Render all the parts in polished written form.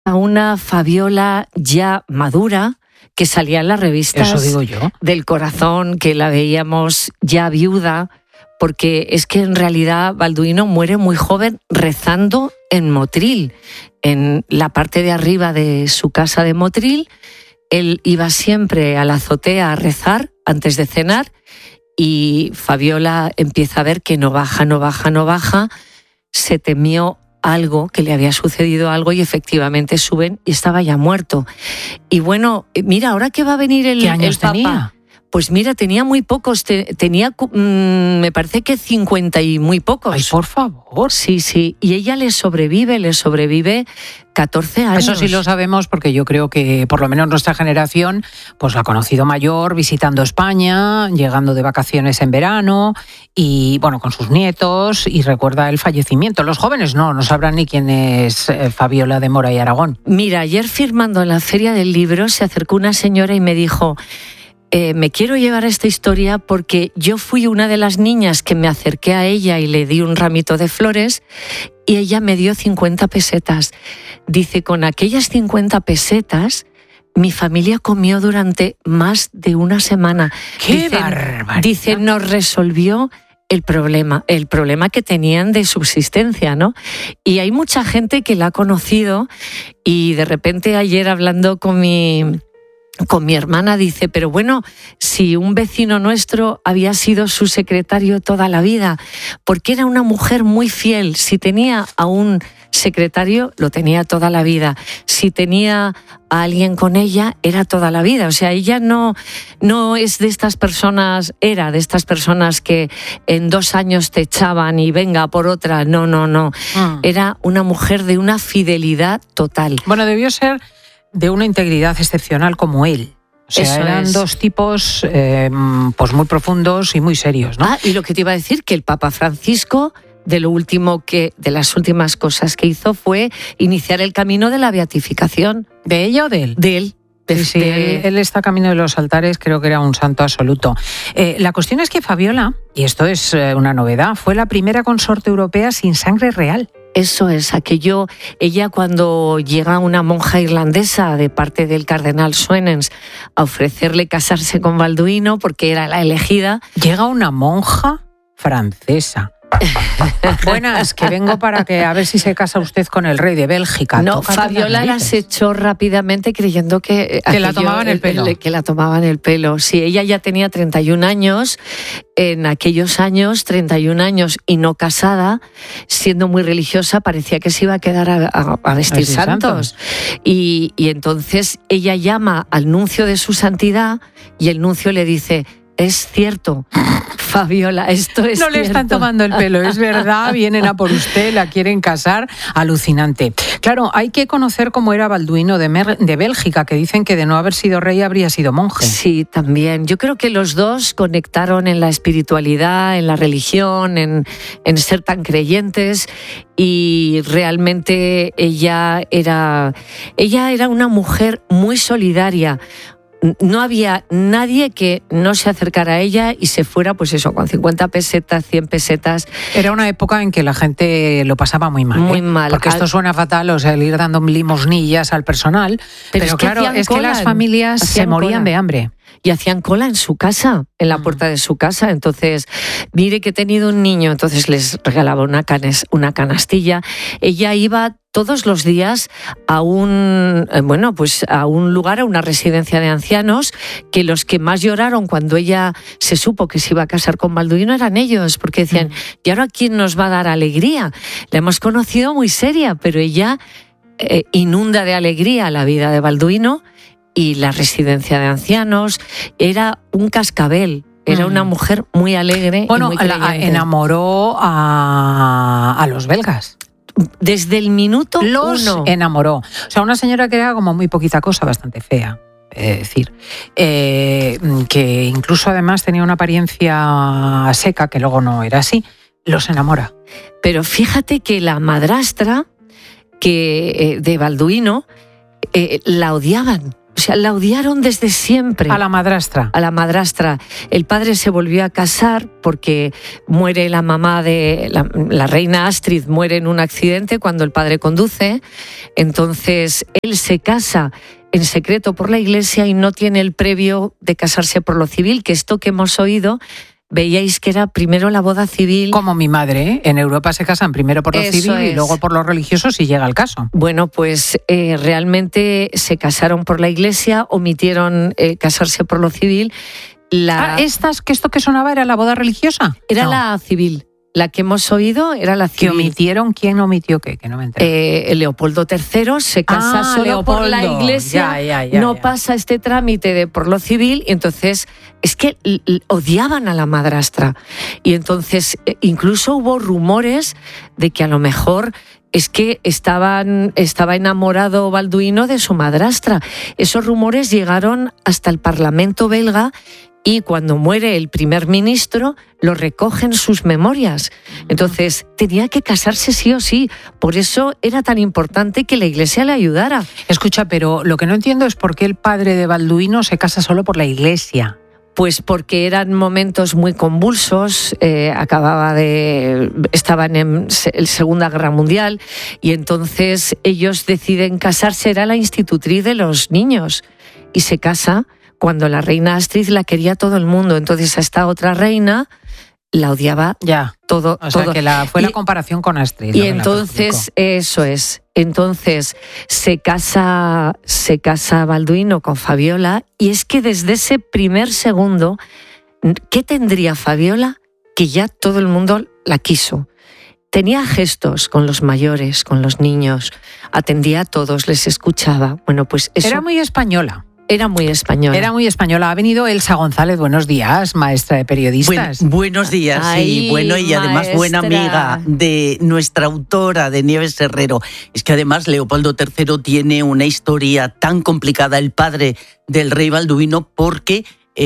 a una Fabiola ya madura que salía en las revistas Eso digo yo. del Corazón, que la veíamos ya viuda, porque es que en realidad Balduino muere muy joven rezando en Motril, en la parte de arriba de su casa de Motril. Él iba siempre a la azotea a rezar antes de cenar y Fabiola empieza a ver que no baja. Se temió algo, que le había sucedido algo, y efectivamente suben y estaba ya muerto. Y bueno, mira, ahora que va a venir el ¿Qué años Papa, tenía? pues mira, tenía muy pocos, tenía, me parece que 50 y muy pocos. Ay, por favor. Sí, y ella le sobrevive 14 años. Eso sí lo sabemos porque yo creo que por lo menos nuestra generación pues la ha conocido mayor, visitando España, llegando de vacaciones en verano y bueno, con sus nietos, y recuerda el fallecimiento. Los jóvenes no sabrán ni quién es Fabiola de Mora y Aragón. Mira, ayer firmando en la Feria del Libro se acercó una señora y me dijo: me quiero llevar esta historia porque yo fui una de las niñas que me acerqué a ella y le di un ramito de flores y ella me dio 50 pesetas. Dice, con aquellas 50 pesetas mi familia comió durante más de una semana. ¡Qué barbaridad! Dice, nos resolvió el problema que tenían de subsistencia, ¿no? Y hay mucha gente que la ha conocido, y de repente ayer hablando con mi hermana dice, pero bueno, si un vecino nuestro había sido su secretario toda la vida, porque era una mujer muy fiel. Si tenía a un secretario, lo tenía toda la vida. Si tenía a alguien con ella, era toda la vida. O sea, ella no es de estas personas, era de estas personas que en 2 años te echaban y venga por otra. No. Era una mujer de una fidelidad total. Bueno, debió ser de una integridad excepcional como él. O sea, Eso eran es. dos tipos pues muy profundos y muy serios, ¿no? Y lo que te iba a decir, que el Papa Francisco, de las últimas cosas que hizo fue iniciar el camino de la beatificación. ¿De ella o de él? De él. Sí, él está camino de los altares, creo que era un santo absoluto. La cuestión es que Fabiola, y esto es una novedad, fue la primera consorte europea sin sangre real. Eso es, ella cuando llega una monja irlandesa de parte del cardenal Suenens a ofrecerle casarse con Balduino porque era la elegida. Llega una monja francesa. Buenas, que vengo para que a ver si se casa usted con el rey de Bélgica. No, Fabiola las echó rápidamente creyendo que la tomaban el pelo. Que la tomaban el pelo. Sí, ella ya tenía 31 años, en aquellos años, 31 años y no casada, siendo muy religiosa, parecía que se iba a quedar a vestir santos. Y entonces ella llama al nuncio de su santidad y el nuncio le dice, es cierto, Fabiola, esto es No le están cierto. tomando el pelo, es verdad, vienen a por usted, la quieren casar, alucinante. Claro, hay que conocer cómo era Balduino de Bélgica, que dicen que de no haber sido rey habría sido monje. Sí, también. Yo creo que los dos conectaron en la espiritualidad, en la religión, en ser tan creyentes, y realmente ella era una mujer muy solidaria. No había nadie que no se acercara a ella y se fuera, pues eso, con 50 pesetas, 100 pesetas. Era una época en que la gente lo pasaba muy mal. Muy mal. Porque esto suena fatal, o sea, el ir dando limosnillas al personal. Pero claro, es que las familias se morían de hambre. Y hacían cola en su casa, en la puerta de su casa. Entonces, mire que he tenido un niño, entonces les regalaba una canastilla. Ella iba todos los días a un lugar, a una residencia de ancianos, que los que más lloraron cuando ella se supo que se iba a casar con Balduino eran ellos, porque decían, ¿y ahora quién nos va a dar alegría? La hemos conocido muy seria, pero ella inunda de alegría la vida de Balduino. Y la residencia de ancianos era un cascabel. Era una mujer muy alegre. Bueno, y muy creyente. enamoró a los belgas. Desde el minuto los uno. enamoró. O sea, una señora que era como muy poquita cosa, bastante fea. Decir, que incluso además tenía una apariencia seca, que luego no era así, los enamora. Pero fíjate que la madrastra de Balduino la odiaban. O sea, la odiaron desde siempre. A la madrastra. A la madrastra. El padre se volvió a casar porque muere la mamá de la reina Astrid, muere en un accidente cuando el padre conduce. Entonces él se casa en secreto por la iglesia y no tiene el previo de casarse por lo civil, que esto que hemos oído, veíais que era primero la boda civil. Como mi madre, ¿eh? En Europa se casan primero por lo civil y luego por lo religioso si llega el caso. Bueno, pues realmente se casaron por la iglesia, omitieron casarse por lo civil. ¿Esto que sonaba era la boda religiosa? Era la civil. La que hemos oído era la civil. ¿Que omitieron? ¿Quién omitió qué? Que no me entero. Leopoldo III se casa solo Leopoldo. por la iglesia, no pasa este trámite de por lo civil, y entonces es que odiaban a la madrastra. Y entonces incluso hubo rumores de que a lo mejor es que estaba enamorado Balduino de su madrastra. Esos rumores llegaron hasta el Parlamento belga. Y cuando muere el primer ministro, lo recogen sus memorias. Entonces, tenía que casarse sí o sí. Por eso era tan importante que la iglesia le ayudara. Escucha, pero lo que no entiendo es por qué el padre de Balduino se casa solo por la iglesia. Pues porque eran momentos muy convulsos, estaban en Segunda Guerra Mundial, y entonces ellos deciden casarse, era la institutriz de los niños, y se casa cuando la reina Astrid la quería todo el mundo. Entonces a esta otra reina la odiaba todo. O sea, que la comparación con Astrid. Y entonces, eso es. Entonces se casa Balduino con Fabiola, y es que desde ese primer segundo, ¿qué tendría Fabiola? Que ya todo el mundo la quiso. Tenía gestos con los mayores, con los niños, atendía a todos, les escuchaba. Bueno, pues eso... Era muy española. Era muy española. Era muy española. Ha venido Elsa González. Buenos días, maestra de periodistas. Buenos días, sí. Bueno, y además buena amiga de nuestra autora, de Nieves Herrero. Es que además Leopoldo III tiene una historia tan complicada, el padre del rey Balduino, porque...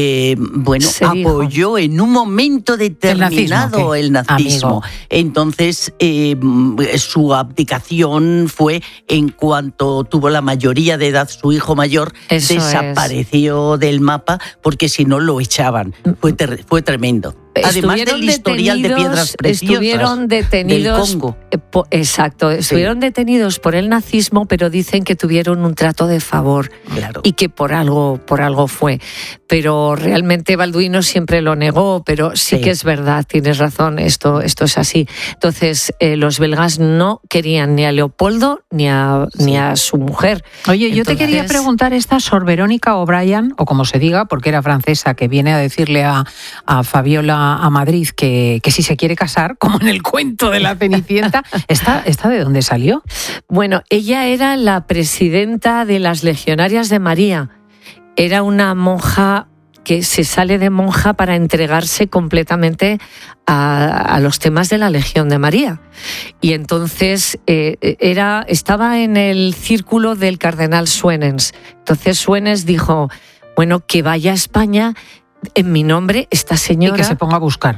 apoyó en un momento determinado el nazismo. Entonces, su abdicación fue en cuanto tuvo la mayoría de edad, su hijo mayor desapareció del mapa, porque si no lo echaban. Fue tremendo. Además del historial de piedras preciosas estuvieron detenidos del Congo. Estuvieron detenidos por el nazismo, pero dicen que tuvieron un trato de favor, y que por algo fue. Pero realmente Balduino siempre lo negó, pero sí que es verdad, tienes razón, esto es así. Entonces los belgas no querían ni a Leopoldo ni a su mujer. Oye, yo te quería preguntar, esta Sor Verónica O'Brien, o como se diga, porque era francesa, que viene a decirle a Fabiola a Madrid que si se quiere casar, como en el cuento de la Cenicienta, ¿esta de dónde salió? Bueno, ella era la presidenta de las Legionarias de María. Era una monja que se sale de monja para entregarse completamente a los temas de la Legión de María. Y entonces estaba en el círculo del cardenal Suenens. Entonces Suenens dijo, bueno, que vaya a España en mi nombre esta señora. Y que se ponga a buscar.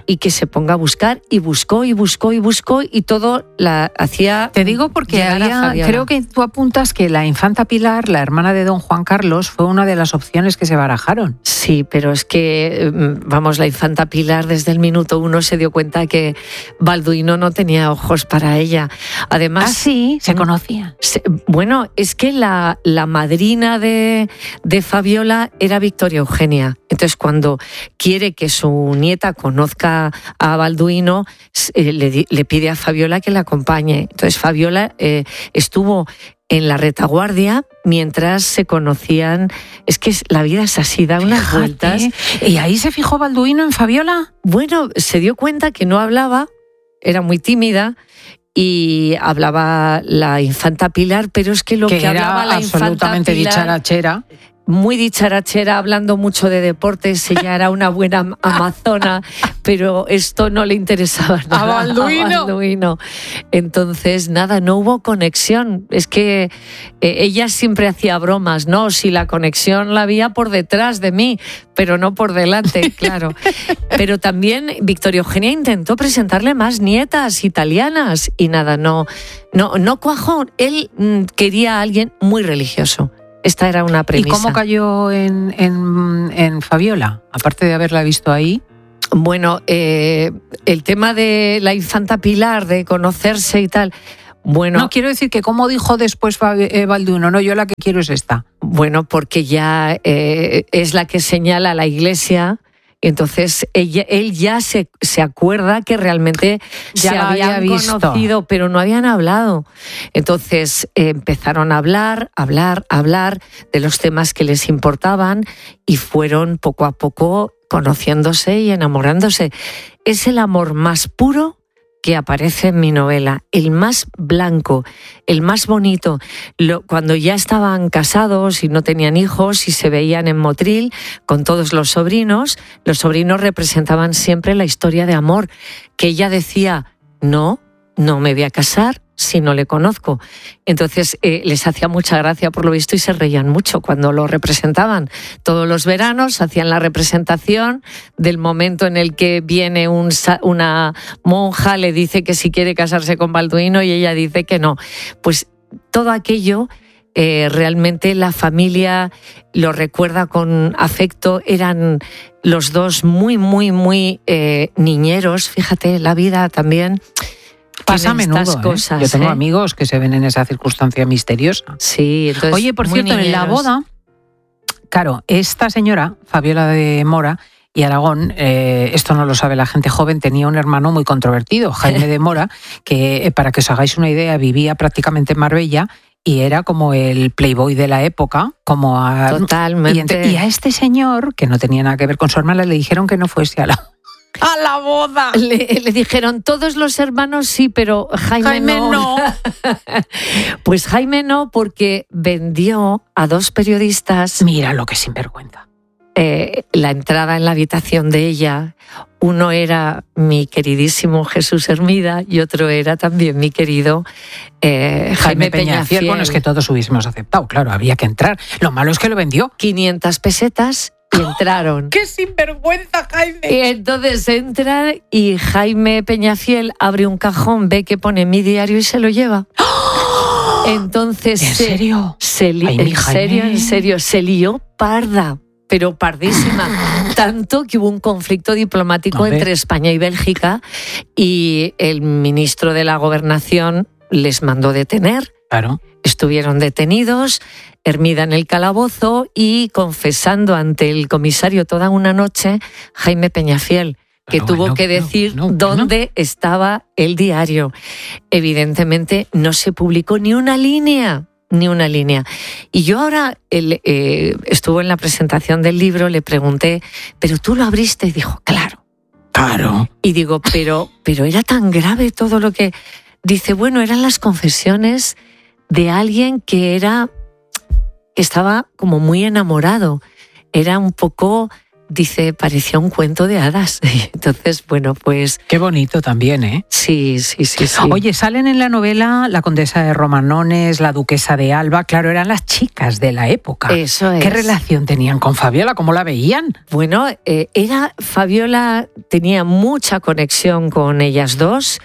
Y buscó y todo la hacía. Te digo porque creo que tú apuntas que la infanta Pilar, la hermana de don Juan Carlos, fue una de las opciones que se barajaron. Sí, pero es que, la infanta Pilar desde el minuto 1 se dio cuenta que Balduino no tenía ojos para ella. Además, sí, se conocía. Bueno, es que la madrina de Fabiola era Victoria Eugenia. Entonces, cuando quiere que su nieta conozca a Balduino, le pide a Fabiola que la acompañe. Entonces Fabiola estuvo en la retaguardia mientras se conocían. Es que la vida es así, da unas vueltas. ¿Y ahí se fijó Balduino en Fabiola? Bueno, se dio cuenta que no hablaba, era muy tímida, y hablaba la infanta Pilar, pero es que lo que hablaba la infanta Pilar... absolutamente dicharachera. Muy dicharachera, hablando mucho de deportes, ella era una buena amazona, pero esto no le interesaba nada a Balduino. Entonces, nada, no hubo conexión. Es que ella siempre hacía bromas, ¿no? Si la conexión la había por detrás de mí, pero no por delante, claro. Pero también Victoria Eugenia intentó presentarle más nietas italianas y nada, no cuajó. Él quería a alguien muy religioso. Esta era una premisa. ¿Y cómo cayó en Fabiola? Aparte de haberla visto ahí. Bueno, el tema de la infanta Pilar, de conocerse y tal. Bueno, no, quiero decir que como dijo después Balduino, no, yo la que quiero es esta. Bueno, porque ya es la que señala a la Iglesia. Y entonces él ya se acuerda que realmente ya se habían conocido, pero no habían hablado. Entonces empezaron a hablar de los temas que les importaban y fueron poco a poco conociéndose y enamorándose. Es el amor más puro que aparece en mi novela, el más blanco, el más bonito. Cuando ya estaban casados y no tenían hijos y se veían en Motril con todos los sobrinos representaban siempre la historia de amor, que ella decía, no me voy a casar si no le conozco. Entonces les hacía mucha gracia por lo visto y se reían mucho cuando lo representaban. Todos los veranos hacían la representación del momento en el que viene una monja, le dice que si quiere casarse con Balduino y ella dice que no. Pues todo aquello realmente la familia lo recuerda con afecto. Eran los dos muy, muy, muy niñeros. Fíjate, la vida también... Pasa a menudo, cosas, Yo tengo amigos que se ven en esa circunstancia misteriosa. Sí, entonces. Oye, por cierto, niñeros. En la boda, claro, esta señora, Fabiola de Mora y Aragón, esto no lo sabe la gente joven, tenía un hermano muy controvertido, Jaime de Mora, que para que os hagáis una idea, vivía prácticamente en Marbella y era como el playboy de la época. Totalmente. Y a este señor, que no tenía nada que ver con su hermana, le dijeron que no fuese a la boda. Le dijeron, todos los hermanos sí, pero Jaime no. Pues Jaime no, porque vendió a 2 periodistas. Mira lo que sinvergüenza. La entrada en la habitación de ella. Uno era mi queridísimo Jesús Hermida y otro era también mi querido Jaime Peñafiel. Bueno, es que todos hubiésemos aceptado, claro, había que entrar. Lo malo es que lo vendió. 500 pesetas. Y entraron. ¡Qué sinvergüenza, Jaime! Y entonces entran y Jaime Peñafiel abre un cajón, ve que pone Mi Diario y se lo lleva. ¡Oh! Entonces... ¿En serio? En serio, se lió parda, pero pardísima. Tanto que hubo un conflicto diplomático entre España y Bélgica y el ministro de la Gobernación les mandó detener. Claro. Estuvieron detenidos, Hermida en el calabozo y confesando ante el comisario toda una noche, Jaime Peñafiel, que tuvo que decir dónde estaba el diario. Evidentemente no se publicó ni una línea. Y yo ahora, estuvo en la presentación del libro, le pregunté, ¿pero tú lo abriste? Y dijo, claro. Y digo, pero era tan grave todo lo que... Dice, bueno, eran las confesiones de alguien que estaba como muy enamorado. Era un poco, dice, parecía un cuento de hadas. Entonces, bueno, pues... Qué bonito también, ¿eh? Sí. Oye, salen en la novela la condesa de Romanones, la duquesa de Alba. Claro, eran las chicas de la época. Eso es. ¿Qué relación tenían con Fabiola? ¿Cómo la veían? Bueno, Fabiola tenía mucha conexión con ellas dos.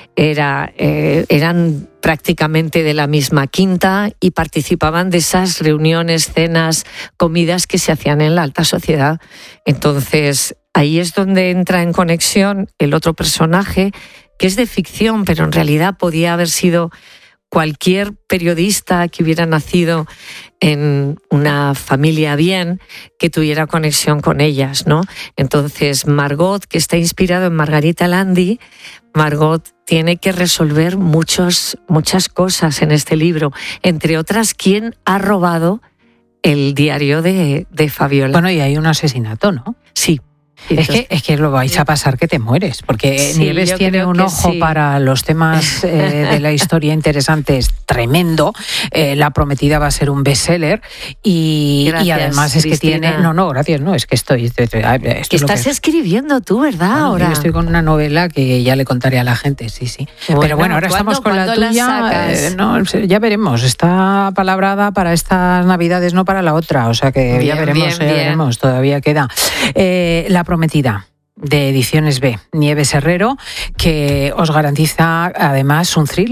Eran prácticamente de la misma quinta y participaban de esas reuniones, cenas, comidas que se hacían en la alta sociedad. Entonces, ahí es donde entra en conexión el otro personaje, que es de ficción, pero en realidad podía haber sido cualquier periodista que hubiera nacido en una familia bien, que tuviera conexión con ellas, ¿no? Entonces, Margot, que está inspirado en Margarita Landi, Margot tiene que resolver muchas cosas en este libro, entre otras, ¿quién ha robado el diario de Fabiola? Bueno, y hay un asesinato, ¿no? Sí. Es que lo vais a pasar que te mueres, porque sí, Nieves tiene un ojo para los temas de la historia interesantes tremendo. La prometida va a ser un bestseller y además es Cristina. Que tiene... No, gracias, no, es que estoy... que estás escribiendo tú, ¿verdad? Bueno, ahora. Yo estoy con una novela que ya le contaré a la gente, sí. Bueno, pero bueno, ahora estamos con la tuya. Ya veremos, está palabrada para estas Navidades, no para la otra, o sea que ya veremos, todavía queda. La prometida, de Ediciones B, Nieves Herrero, que os garantiza además un thriller.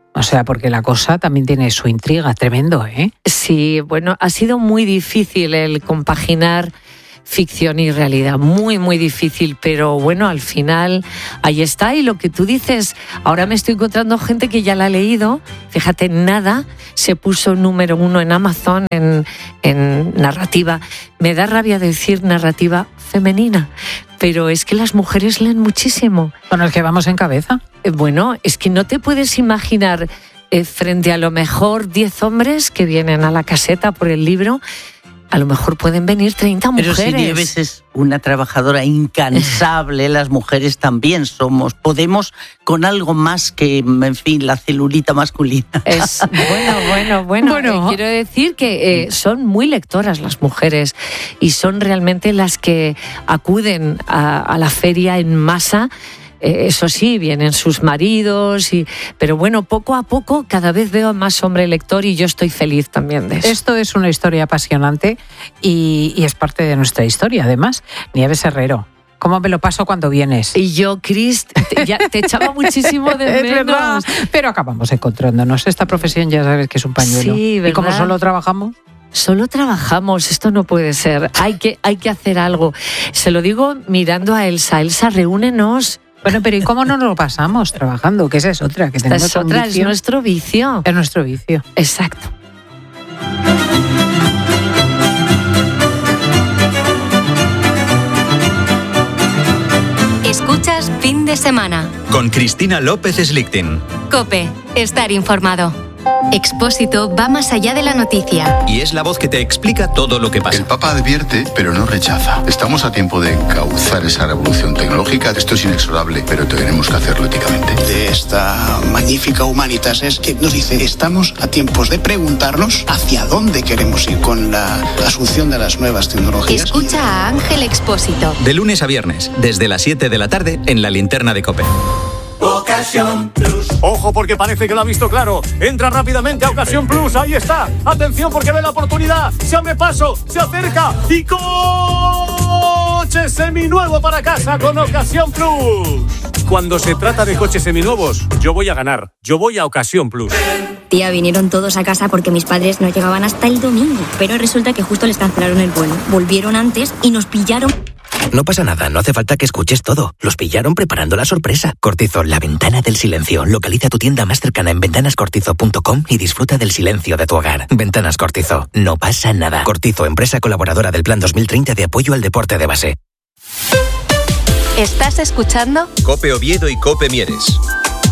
O sea, porque la cosa también tiene su intriga, tremendo, ¿eh? Sí, bueno, ha sido muy difícil el compaginar ficción y realidad, muy, muy difícil, pero bueno, al final ahí está. Y lo que tú dices, ahora me estoy encontrando gente que ya la ha leído, fíjate, Nada se puso número 1 en Amazon en narrativa. Me da rabia decir narrativa femenina, pero es que las mujeres leen muchísimo. ¿Con el que vamos en cabeza? Bueno, es que no te puedes imaginar frente a lo mejor 10 hombres que vienen a la caseta por el libro, a lo mejor pueden venir 30 mujeres. Pero si Nieves es una trabajadora incansable, las mujeres también podemos con algo más que, en fin, la celulita masculina. Es, bueno. Quiero decir que son muy lectoras las mujeres y son realmente las que acuden a la feria en masa. Eso sí, vienen sus maridos, pero bueno, poco a poco cada vez veo más hombre lector y yo estoy feliz también de eso. Esto es una historia apasionante y es parte de nuestra historia, además. Nieves Herrero, ¿cómo me lo paso cuando vienes? Y yo, Cris, te echaba muchísimo de menos. Es verdad, pero acabamos encontrándonos. Esta profesión ya sabes que es un pañuelo. Sí, ¿verdad? ¿Y como solo trabajamos? Solo trabajamos, esto no puede ser. Hay que hacer algo. Se lo digo mirando a Elsa. Elsa, reúnenos. Bueno, pero ¿y cómo no nos lo pasamos trabajando? Que esa es otra, que tenemos es nuestro vicio. Es nuestro vicio. Exacto. Escuchas Fin de Semana. Con Cristina López Slichting. COPE, estar informado. Expósito va más allá de la noticia. Y es la voz que te explica todo lo que pasa. El Papa advierte, pero no rechaza. Estamos a tiempo de encauzar esa revolución tecnológica. Esto es inexorable, pero tenemos que hacerlo éticamente. De esta magnífica Humanitas es que nos dice, estamos a tiempos de preguntarnos hacia dónde queremos ir con la asunción de las nuevas tecnologías. Escucha a Ángel Expósito. De lunes a viernes, desde las 7 de la tarde, en la linterna de COPE. Ocasión Plus. Ojo, porque parece que lo ha visto claro. Entra rápidamente a Ocasión Plus. Ahí está. Atención, porque ve la oportunidad. Se abre paso, se acerca y coche seminuevo para casa con Ocasión Plus. Cuando se trata de coches seminuevos, yo voy a ganar. Yo voy a Ocasión Plus. Tía, vinieron todos a casa porque mis padres no llegaban hasta el domingo. Pero resulta que justo les cancelaron el vuelo. Volvieron antes y nos pillaron. No pasa nada, no hace falta que escuches todo. Los pillaron preparando la sorpresa. Cortizo, la ventana del silencio. Localiza tu tienda más cercana en ventanascortizo.com y disfruta del silencio de tu hogar. Ventanas Cortizo, no pasa nada. Cortizo, empresa colaboradora del Plan 2030 de apoyo al deporte de base. ¿Estás escuchando? COPE Oviedo y COPE Mieres.